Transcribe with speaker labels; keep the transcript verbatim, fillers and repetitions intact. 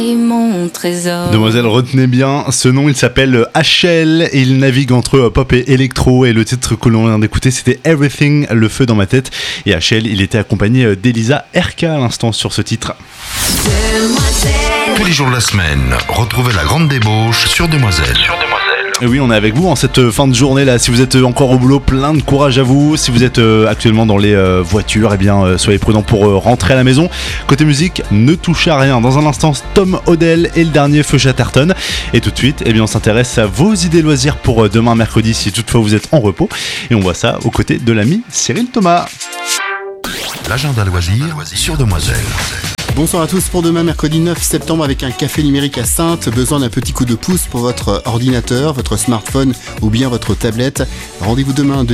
Speaker 1: Mon trésor.
Speaker 2: Demoiselle, retenez bien ce nom, il s'appelle H L et il navigue entre pop et électro, et le titre que l'on vient d'écouter c'était Everything, le feu dans ma tête, et H L il était accompagné d'Elisa Erka à l'instant sur ce titre.
Speaker 3: Demoiselle. Tous les jours de la semaine, retrouvez la grande débauche sur Demoiselle. Sur Demoiselle.
Speaker 2: Et oui, on est avec vous en cette fin de journée là. Si vous êtes encore au boulot, plein de courage à vous. Si vous êtes euh, actuellement dans les euh, voitures, eh bien euh, soyez prudents pour euh, rentrer à la maison. Côté musique, ne touchez à rien. Dans un instant, Tom Odell et le dernier Feu Chatterton. Et tout de suite, eh bien on s'intéresse à vos idées loisirs pour euh, demain mercredi, si toutefois vous êtes en repos. Et on voit ça aux côtés de l'ami Cyril Thomas.
Speaker 3: L'agenda loisir sur Demoiselle.
Speaker 4: Bonsoir à tous pour demain mercredi neuf septembre avec un café numérique à Saintes. Besoin d'un petit coup de pouce pour votre ordinateur, votre smartphone ou bien votre tablette. Rendez-vous demain de